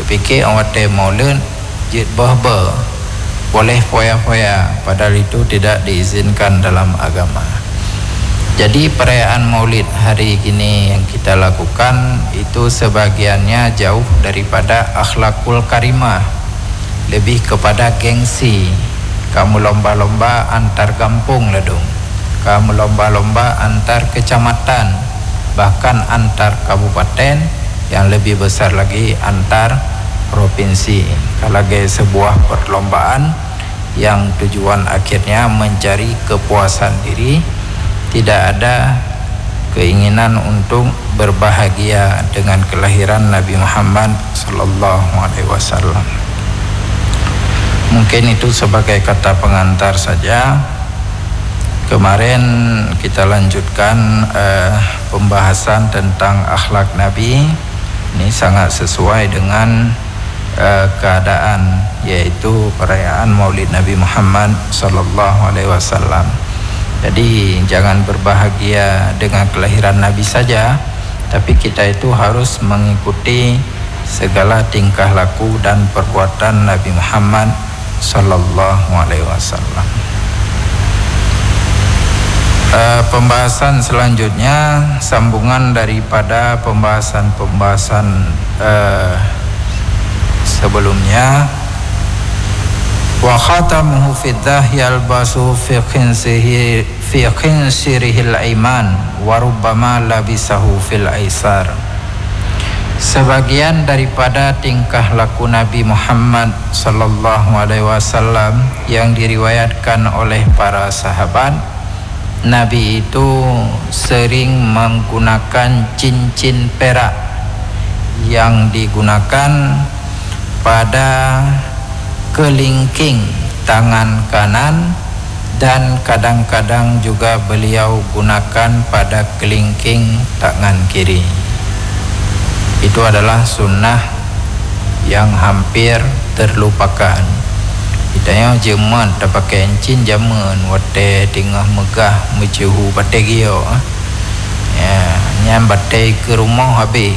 dipikir orang maulid jid bah-bah, boleh foya-foya, padahal itu tidak diizinkan dalam agama. Jadi perayaan maulid hari ini yang kita lakukan itu sebagiannya jauh daripada akhlakul karimah, lebih kepada gengsi. Kamu lomba-lomba antar kampung lah dong, kamu lomba-lomba antar kecamatan, bahkan antar kabupaten, yang lebih besar lagi antar provinsi. Kalau sebuah perlombaan yang tujuan akhirnya mencari kepuasan diri, tidak ada keinginan untuk berbahagia dengan kelahiran Nabi Muhammad sallallahu alaihi wasallam. Mungkin itu sebagai kata pengantar saja. Kemarin kita lanjutkan pembahasan tentang akhlak Nabi. Ini sangat sesuai dengan keadaan, yaitu perayaan Maulid Nabi Muhammad sallallahu alaihi wasallam. Jadi jangan berbahagia dengan kelahiran Nabi saja, tapi kita itu harus mengikuti segala tingkah laku dan perbuatan Nabi Muhammad sallallahu alaihi wasallam. Pembahasan selanjutnya sambungan daripada pembahasan sebelumnya. Wa khatamuhu fi dhahi albasu fi khinsirihil aiman wa rubbama labisahu fil aisar. Sebagian daripada tingkah laku Nabi Muhammad sallallahu alaihi wasallam yang diriwayatkan oleh para sahabat, Nabi itu sering menggunakan cincin perak yang digunakan pada kelingking tangan kanan, dan kadang-kadang juga beliau gunakan pada kelingking tangan kiri. Itu adalah sunnah yang hampir terlupakan. Kita yang jemat tak pakai cincin zaman wate tengah megah mecuhu bate gio. Ya, nyam bate ke rumah habis.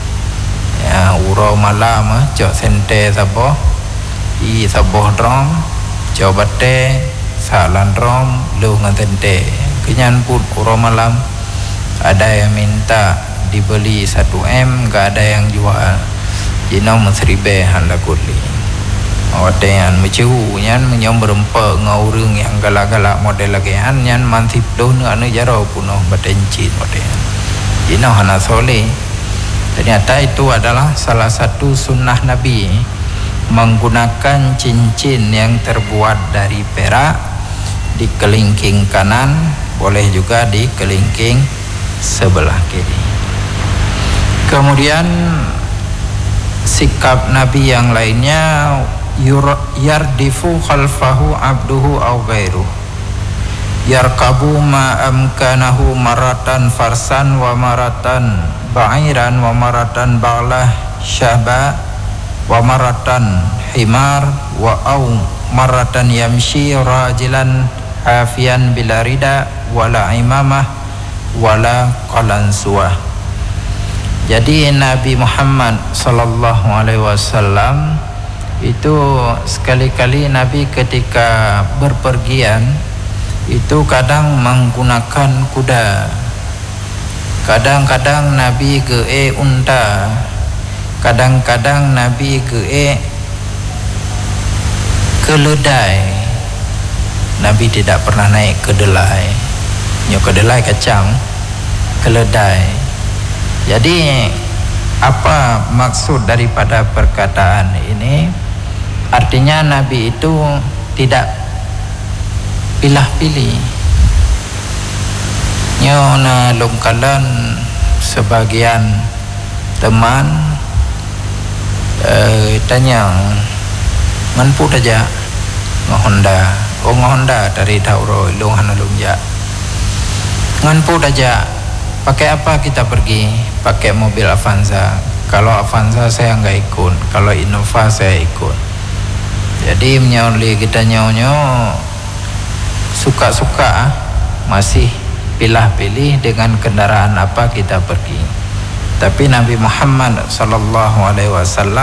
Ya, urau malam cok sente saboh. I saboh drom coba teh salan drom lu ngantente kenyan pun urau malam ada yang minta dibeli 1M, gak ada yang jual jina mesribe handa kuli awate yang mecu nyan menyom berempa ngaurung yang galak-galak model lagi nyan mantip don anu jaro punoh batencin model jina hana soleh. Ternyata itu adalah salah satu sunnah Nabi, menggunakan cincin yang terbuat dari perak di kelingking kanan, boleh juga di kelingking sebelah kiri. Kemudian sikap Nabi yang lainnya, yardifu khalfahu abduhu aw ghairuh, yarkabu ma amkanahu maratan farsan wa maratan ba'iran wa maratan ba'lah syahba wa maratan himar wa au maratan yamshi rajilan hafian bila rida wala imamah wala qalansuah. Jadi Nabi Muhammad sallallahu alaihi wasallam itu sekali-kali Nabi ketika berpergian itu kadang menggunakan kuda, kadang-kadang Nabi ge unta, kadang-kadang Nabi ke keledai. Nabi tidak pernah naik kedelai. Kedelai kacang, keledai. Jadi apa maksud daripada perkataan ini? Artinya Nabi itu tidak pilah-pilih. Nyona longkalan sebagian teman tanya manpu aja Honda, Honda dari Tauro long hana longja manpu aja. Pakai apa kita pergi? Pakai mobil Avanza. Kalau Avanza saya enggak ikut, kalau Innova saya ikut. Jadi menyoli kita nyonyo suka-suka, masih pilih-pilih dengan kendaraan apa kita pergi. Tapi Nabi Muhammad sallallahu alaihi wasallam